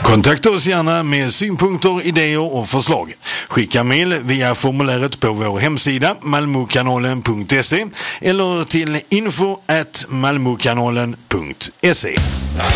Kontakta oss gärna med synpunkter, idéer och förslag. Skicka mejl via formuläret på vår hemsida malmokanalen.se eller till info@malmokanalen.se.